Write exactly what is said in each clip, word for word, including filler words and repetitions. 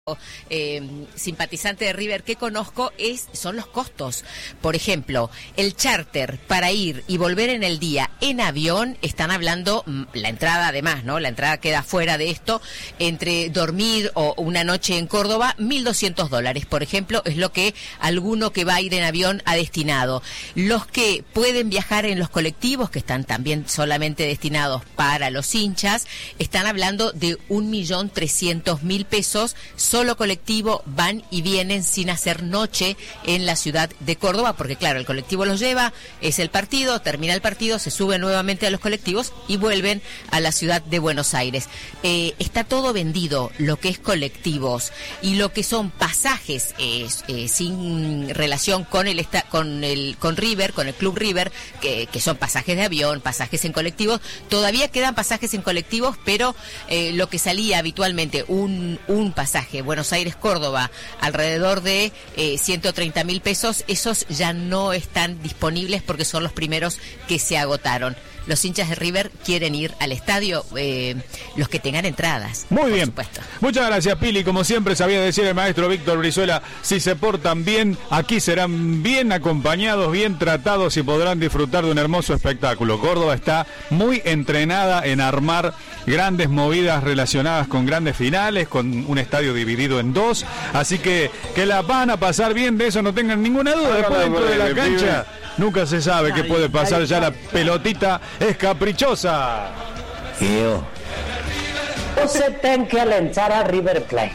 Eh, simpatizante de River que conozco es son los costos. Por ejemplo, el charter para ir y volver en el día en avión, están hablando, la entrada además, ¿no? La entrada queda fuera de esto, entre dormir o una noche en Córdoba, mil doscientos dólares, por ejemplo, es lo que alguno que va a ir en avión ha destinado. Los que pueden viajar en los colectivos, que están también solamente destinados para los hinchas, están hablando de un millón trescientos mil pesos. Solo colectivo, van y vienen sin hacer noche en la ciudad de Córdoba, porque claro, el colectivo los lleva, es el partido, termina el partido, se suben nuevamente a los colectivos y vuelven a la ciudad de Buenos Aires. Eh, está todo vendido, lo que es colectivos y lo que son pasajes eh, eh, sin relación con el esta, con el con River, con el Club River, que, que son pasajes de avión, pasajes en colectivos. Todavía quedan pasajes en colectivos, pero eh, lo que salía habitualmente, un, un pasaje Buenos Aires-Córdoba, alrededor de eh, ciento treinta mil pesos, esos ya no están disponibles porque son los primeros que se agotaron. Los hinchas de River quieren ir al estadio, eh, los que tengan entradas. Muy por bien. Supuesto. Muchas gracias, Pili. Como siempre sabía decir el maestro Víctor Brizuela, si se portan bien, aquí serán bien acompañados, bien tratados y podrán disfrutar de un hermoso espectáculo. Córdoba está muy entrenada en armar grandes movidas relacionadas con grandes finales, con un estadio dividido en dos, así que que la van a pasar bien, de eso no tengan ninguna duda. Después dentro de la cancha nunca se sabe qué puede pasar, ya la pelotita es caprichosa. Yo. Usted tiene que alentar a River Plate.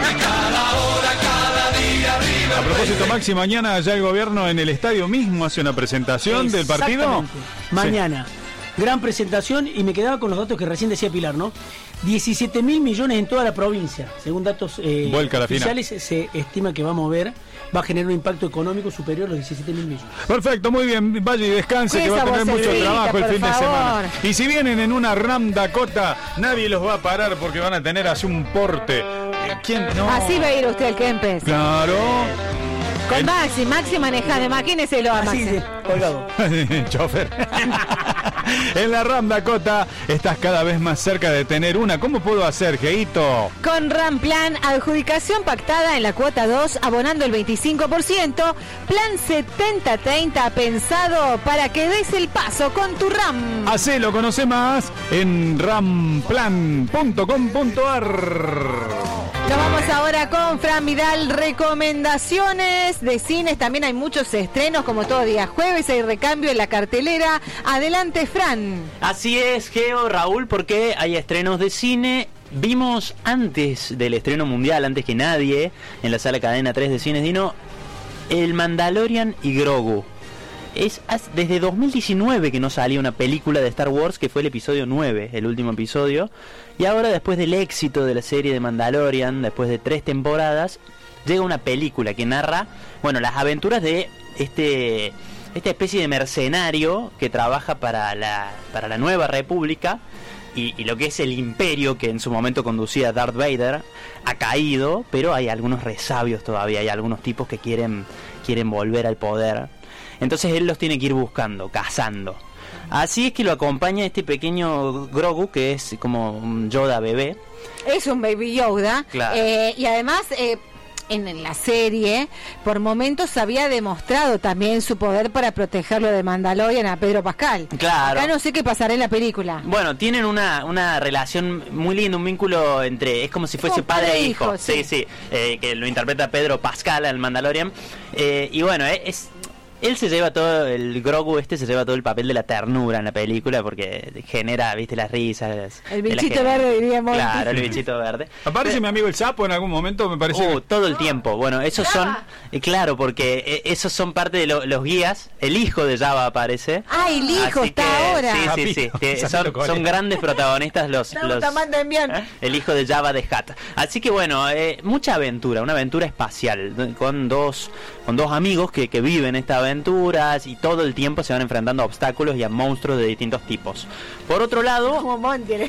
A propósito, Maxi, mañana ya el gobierno en el estadio mismo hace una presentación del partido. Mañana. Sí. Gran presentación, y me quedaba con los datos que recién decía Pilar, ¿no? diecisiete mil millones en toda la provincia. Según datos eh, oficiales, se estima que va a mover, va a generar un impacto económico superior a los diecisiete mil millones. Perfecto, muy bien. Vaya y descanse, que va a tener mucho trabajo el fin de semana. Y si vienen en una Ram Dakota, nadie los va a parar porque van a tener así un porte. ¿Quién? No. Así va a ir usted al Kempes. Claro. Con el... Maxi, Maxi manejando, imagínenselo a Maxi. Así, colgado. Chofer. En la Ram Dakota estás cada vez más cerca de tener una. ¿Cómo puedo hacer, Geito? Con Ram Plan, adjudicación pactada en la cuota dos, abonando el veinticinco por ciento. Plan setenta treinta, pensado para que des el paso con tu Ram. Hacelo, conoce más en ramplan punto com punto a r. Nos vamos ahora con Fran Vidal, recomendaciones de cines. También hay muchos estrenos, como todo día jueves, hay recambio en la cartelera. Adelante, Fran. Así es, Geo, Raúl, porque hay estrenos de cine. Vimos antes del estreno mundial, antes que nadie, en la sala Cadena tres de Cines Dino, El Mandalorian y Grogu. Es desde dos mil diecinueve que no salía una película de Star Wars, que fue el episodio nueve, el último episodio. Y ahora, después del éxito de la serie de Mandalorian, después de tres temporadas, llega una película que narra, bueno, las aventuras de este esta especie de mercenario que trabaja para la para la Nueva República, y, y lo que es el imperio que en su momento conducía Darth Vader ha caído, pero hay algunos resabios todavía, hay algunos tipos que quieren quieren volver al poder. Entonces él los tiene que ir buscando, cazando. Así es que lo acompaña este pequeño Grogu, que es como un Yoda bebé. Es un baby Yoda. Claro. Eh, y además, eh, en la serie, por momentos había demostrado también su poder para protegerlo de Mandalorian a Pedro Pascal. Claro. Acá no sé qué pasará en la película. Bueno, tienen una, una relación muy linda, un vínculo entre... Es como si fuese como padre e hijo. hijo sí, sí, sí eh, que lo interpreta Pedro Pascal, el Mandalorian. Eh, y bueno, eh, es... Él se lleva todo, el Grogu este se lleva todo el papel de la ternura en la película, porque genera, viste, las risas. El bichito verde, diríamos. Claro, el bichito verde. ¿Aparece Pero, mi amigo el sapo en algún momento? Me parece. Uh, que... todo el tiempo. Bueno, esos son, eh, claro, porque eh, esos son parte de lo, los guías. El hijo de Jabba aparece. Ah, el hijo Así está que, ahora. Sí, sí, sí. Que son, son grandes protagonistas los... los ¿eh? El hijo de Jabba de Hutt. Así que bueno, eh, mucha aventura, una aventura espacial, con dos, con dos amigos que, que viven esta aventura, y todo el tiempo se van enfrentando a obstáculos y a monstruos de distintos tipos. Por otro lado, como Montiel.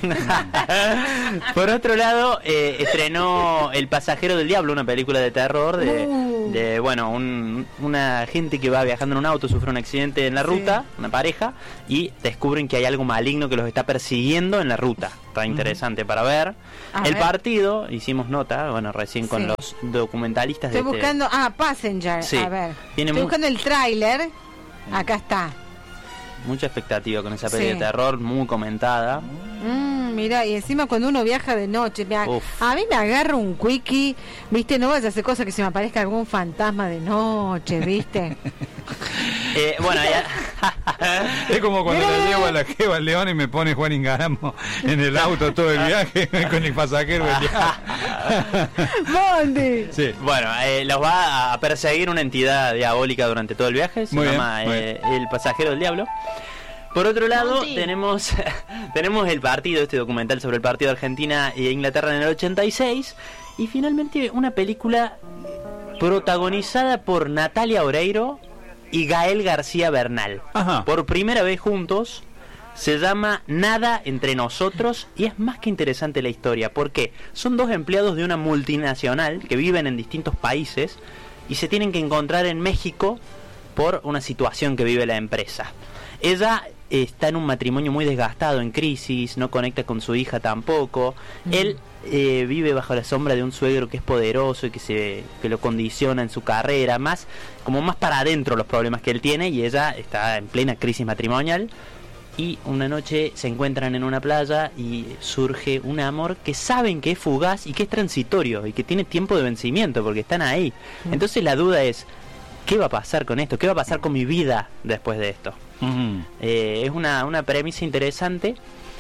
por otro lado, eh, estrenó El Pasajero del Diablo, una película de terror de, uh. de bueno, un, una gente que va viajando en un auto, sufre un accidente en la ruta, sí. una pareja, y descubren que hay algo maligno que los está persiguiendo en la ruta. está interesante para ver. A el ver. partido, hicimos nota, bueno, recién con Sí. los documentalistas Estoy de este- buscando, ah, Passenger, Sí. a ver. Tiene Estoy mu- buscando el tráiler. Acá está. mucha expectativa con esa peli Sí. de terror, muy comentada. Mm, mira, y encima cuando uno viaja de noche, me a, Uf. a mí me agarra un quickie, viste, no vayas a hacer cosas que se me aparezca algún fantasma de noche, viste. Eh, bueno, ya... Es como cuando le llevo a la jeva al León y me pone Juan Ingaramo en el auto todo el viaje con el pasajero del viaje. Bondi. Sí. Bueno, eh, los va a perseguir una entidad diabólica durante todo el viaje. Se Muy bien, llama muy eh, El Pasajero del Diablo. Por otro lado, tenemos tenemos el partido, este documental sobre el partido de Argentina e Inglaterra en el ochenta y seis. Y finalmente una película protagonizada por Natalia Oreiro y Gael García Bernal. Ajá. Por primera vez juntos. Se llama Nada entre nosotros y es más que interesante la historia. porque Son dos empleados de una multinacional que viven en distintos países y se tienen que encontrar en México por una situación que vive la empresa. Ella está en un matrimonio muy desgastado, en crisis, no conecta con su hija tampoco. Mm. Él eh, vive bajo la sombra de un suegro que es poderoso y que se que lo condiciona en su carrera, más como más para adentro los problemas que él tiene, y ella está en plena crisis matrimonial. Y una noche se encuentran en una playa y surge un amor que saben que es fugaz y que es transitorio y que tiene tiempo de vencimiento porque están ahí. Entonces la duda es, ¿qué va a pasar con esto? ¿Qué va a pasar con mi vida después de esto? Uh-huh. Eh, es una, una premisa interesante.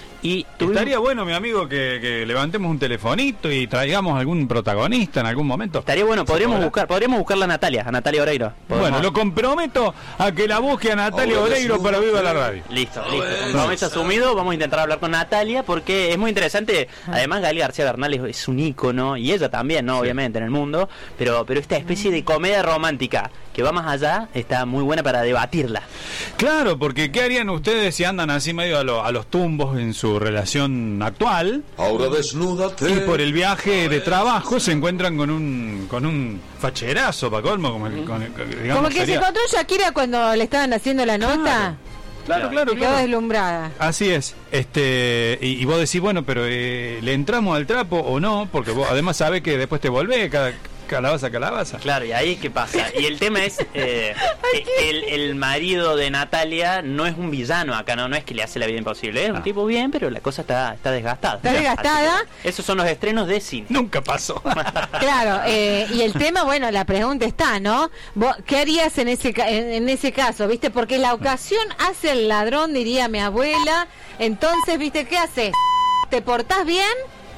Y tuvimos... Estaría bueno, mi amigo, que, que levantemos un telefonito y traigamos algún protagonista en algún momento. Estaría bueno, podríamos buscar, podríamos buscarla a Natalia, a Natalia Oreiro. ¿Podemos? Bueno, lo comprometo a que la busque a Natalia Oreiro para Viva la Radio. Listo, listo. Compromiso asumido, vamos a intentar hablar con Natalia porque es muy interesante. Además, Gael García Bernal es, es un ícono, y ella también, ¿no? Obviamente, en el mundo. Pero, pero esta especie de comedia romántica que va más allá está muy buena para debatirla. Claro, porque ¿qué harían ustedes si andan así medio a, lo, a los tumbos en su relación actual? Ahora desnúdate. Y por el viaje de trabajo se encuentran con un con un facherazo, para colmo, como, el, con el, digamos, Como que sería... se encontró Shakira cuando le estaban haciendo la nota. Claro, claro, Quedó claro. deslumbrada. Así es. Este y, y vos decís, bueno, pero eh, ¿le entramos al trapo o no? Porque vos además sabés que después te volvés cada calabaza, calabaza. Claro, y ahí qué pasa. Y el tema es, eh, el, el marido de Natalia no es un villano acá, no, no es que le hace la vida imposible, es un Ah. tipo bien, pero la cosa está, está desgastada. Está desgastada. Así que esos son los estrenos de cine. Nunca pasó. Claro, eh, y el tema, bueno, la pregunta está, ¿no? ¿Vos qué harías en ese ca- en, en ese caso, viste? Porque la ocasión hace el ladrón, diría mi abuela. Entonces, viste, ¿qué haces? ¿Te portás bien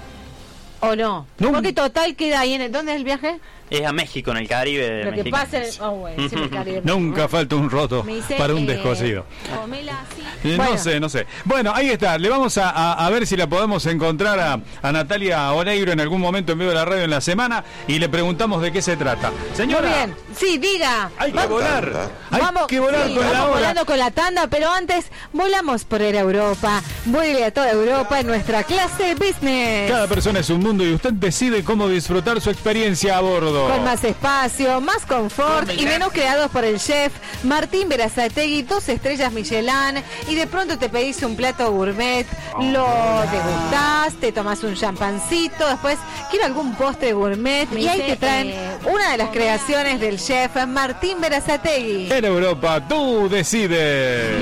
o no? No. Porque total queda ahí en el... ¿Dónde es el viaje? Es a México, en el Caribe Lo que mexicano. pasa en... Oh, bueno, sí, me Caribe. Nunca falta un roto Me dice, para un eh, descosido. comela así. Eh, Bueno. No sé, no sé. Bueno, ahí está. Le vamos a, a, a ver si la podemos encontrar a, a Natalia Oreiro en algún momento en vivo de la radio en la semana y le preguntamos de qué se trata. Señora, Muy bien. Sí, diga. hay que Vamos- volar. Hay Vamos, que volar sí, con la vamos hora. volando con la tanda, pero antes volamos por ir a Europa. Vuele a toda Europa en nuestra clase business. Cada persona es un mundo y usted decide cómo disfrutar su experiencia a bordo. Con más espacio, más confort y menús creados por el chef Martín Berazategui, dos estrellas Michelin, y de pronto te pedís un plato gourmet, lo degustás, te tomás un champancito, después quiero algún postre gourmet y ahí te traen una de las creaciones del chef Martín Berazategui. En Europa, tú decides.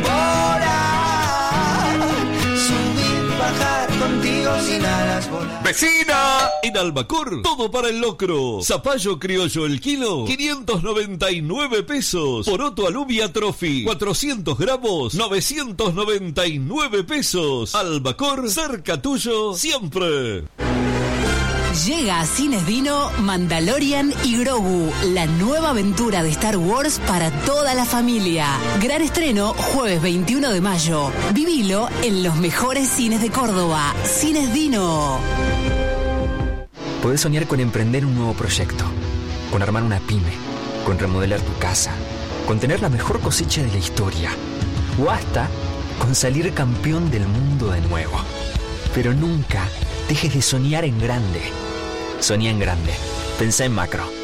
Subir, bajar contigo sin alas volar. ¡Vecina! En Albacor, todo para el locro. Zapallo criollo el kilo, quinientos noventa y nueve pesos. Poroto alubia trophy, cuatrocientos gramos, novecientos noventa y nueve pesos. Albacor, cerca tuyo, siempre. Llega a Cines Dino Mandalorian y Grogu, la nueva aventura de Star Wars para toda la familia. Gran estreno jueves veintiuno de mayo. Vivilo en los mejores cines de Córdoba. Cines Dino. Podés soñar con emprender un nuevo proyecto, con armar una pyme, con remodelar tu casa, con tener la mejor cosecha de la historia, o hasta con salir campeón del mundo de nuevo. Pero nunca dejes de soñar en grande. Soñá en grande. Pensá en macro.